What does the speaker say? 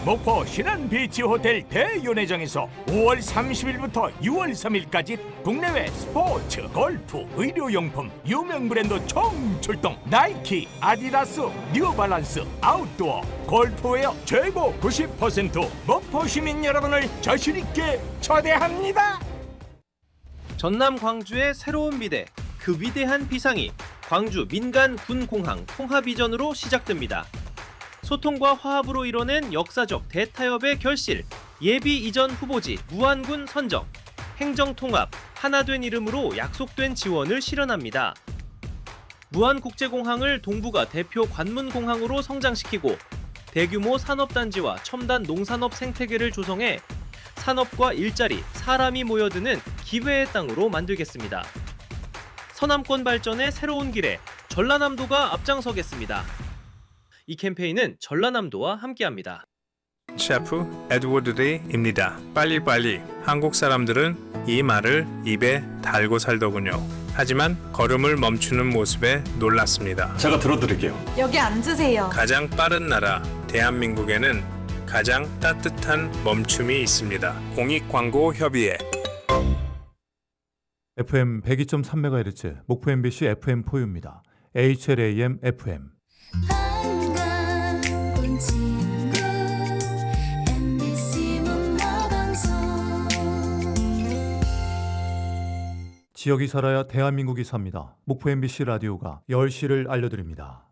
목포 신안비치 호텔 대연회장에서 5월 30일부터 6월 3일까지 국내외 스포츠, 골프, 의료용품, 유명 브랜드 총출동 나이키, 아디다스, 뉴발란스, 아웃도어, 골프웨어 최고 90% 목포 시민 여러분을 자신있게 초대합니다. 전남 광주의 새로운 미래, 그 위대한 비상이 광주 민간 군공항 통합이전으로 시작됩니다. 소통과 화합으로 이뤄낸 역사적 대타협의 결실, 예비 이전 후보지 무안군 선정, 행정통합, 하나된 이름으로 약속된 지원을 실현합니다. 무안국제공항을 동북아 대표 관문공항으로 성장시키고 대규모 산업단지와 첨단 농산업 생태계를 조성해 산업과 일자리, 사람이 모여드는 기회의 땅으로 만들겠습니다. 서남권 발전의 새로운 길에 전라남도가 앞장서겠습니다. 이 캠페인은 전라남도와 함께합니다. 셰프 에드워드 리입니다. 빨리빨리. 한국 사람들은 이 말을 입에 달고 살더군요. 하지만 걸음을 멈추는 모습에 놀랐습니다. 제가 들어드릴게요. 여기 앉으세요. 가장 빠른 나라 대한민국에는 가장 따뜻한 멈춤이 있습니다. 공익광고협의회. FM 102.3MHz 목포 MBC FM 포유입니다. HLAM FM. 지역이 살아야 대한민국이 삽니다. 목포 MBC 라디오가 10시를 알려드립니다.